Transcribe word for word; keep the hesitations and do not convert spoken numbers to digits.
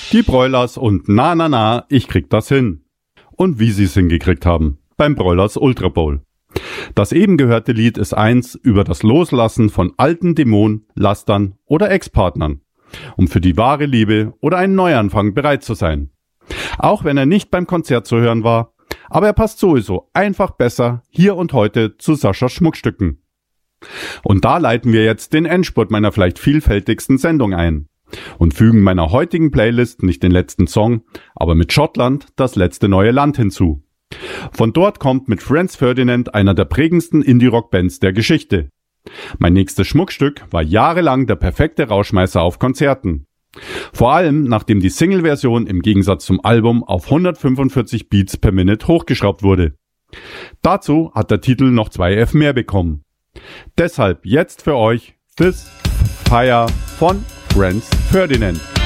Die Broilers und na na na, ich krieg das hin. Und wie sie es hingekriegt haben, beim Broilers Ultra Bowl. Das eben gehörte Lied ist eins über das Loslassen von alten Dämonen, Lastern oder Ex-Partnern, um für die wahre Liebe oder einen Neuanfang bereit zu sein. Auch wenn er nicht beim Konzert zu hören war, aber er passt sowieso einfach besser hier und heute zu Saschas Schmuckstücken. Und da leiten wir jetzt den Endspurt meiner vielleicht vielfältigsten Sendung ein und fügen meiner heutigen Playlist nicht den letzten Song, aber mit Schottland das letzte neue Land hinzu. Von dort kommt mit Franz Ferdinand einer der prägendsten Indie-Rock-Bands der Geschichte. Mein nächstes Schmuckstück war jahrelang der perfekte Rauschmeißer auf Konzerten. Vor allem, nachdem die Single-Version im Gegensatz zum Album auf hundertfünfundvierzig Beats per Minute hochgeschraubt wurde. Dazu hat der Titel noch zwei F mehr bekommen. Deshalb jetzt für euch This Fire von Franz Ferdinand.